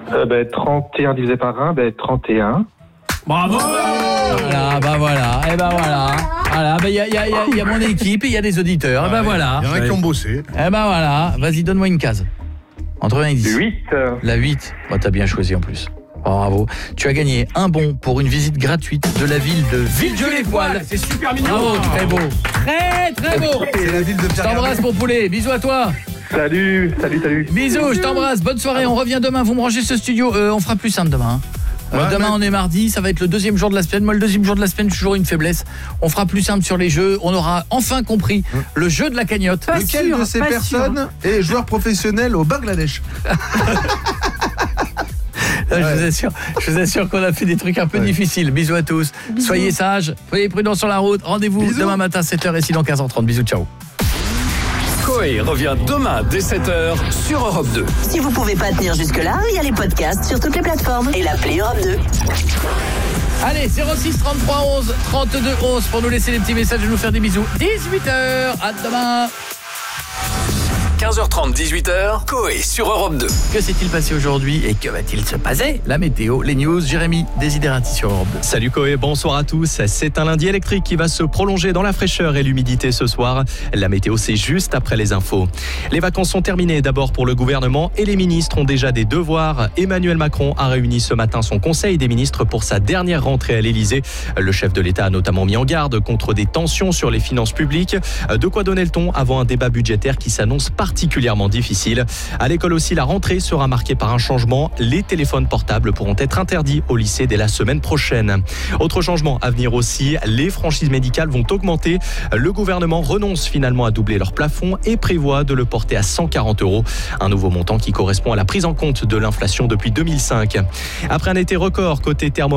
31 divisé par 1, 31. Bravo. Voilà. Et voilà. Voilà, il y a mon équipe et il y a des auditeurs. Voilà. Il y en a qui ont bossé. Voilà. Vas-y, donne-moi une case. Entre 1 et 10. 8. La 8. T'as bien choisi en plus. Bravo. Tu as gagné un bon pour une visite gratuite de la ville de Villejuif-les-Poils. C'est super mignon. Bravo, très beau. Très beau. C'est la ville de Je Pierre. t'embrasse mon poulet. Bisous à toi. Salut. Bisous, je t'embrasse. Bonne soirée. On revient demain. Vous me rangez ce studio. On fera plus simple demain. Demain on est mardi, ça va être le deuxième jour de la semaine. Moi le deuxième jour de la semaine, j'ai toujours une faiblesse. On fera plus simple sur les jeux. On aura enfin compris le jeu de la cagnotte. Lequel de ces personnes est joueur professionnel au Bangladesh? Je vous assure qu'on a fait des trucs un peu difficiles. Bisous à tous. Bisous. Soyez sages, soyez prudents sur la route. Rendez-vous demain matin 7h et sinon 15h30. Bisous, ciao. Coé revient demain dès 7h sur Europe 2. Si vous pouvez pas tenir jusque-là, il y a les podcasts sur toutes les plateformes et l'appli Europe 2. Allez, 06 33 11 32 11 pour nous laisser des petits messages et nous faire des bisous. 18h, à demain. 15h30, 18h, Coé sur Europe 2. Que s'est-il passé aujourd'hui et que va-t-il se passer? La météo, les news, Jérémy Desiderati sur Europe 2. Salut Coé, bonsoir à tous. C'est un lundi électrique qui va se prolonger dans la fraîcheur et l'humidité ce soir. La météo, c'est juste après les infos. Les vacances sont terminées d'abord pour le gouvernement et les ministres ont déjà des devoirs. Emmanuel Macron a réuni ce matin son conseil des ministres pour sa dernière rentrée à l'Elysée. Le chef de l'État a notamment mis en garde contre des tensions sur les finances publiques. De quoi donner le ton avant un débat budgétaire qui s'annonce particulièrement difficile. À l'école aussi, la rentrée sera marquée par un changement. Les téléphones portables pourront être interdits au lycée dès la semaine prochaine. Autre changement à venir aussi, les franchises médicales vont augmenter. Le gouvernement renonce finalement à doubler leur plafond et prévoit de le porter à 140 €. Un nouveau montant qui correspond à la prise en compte de l'inflation depuis 2005. Après un été record côté thermomètre,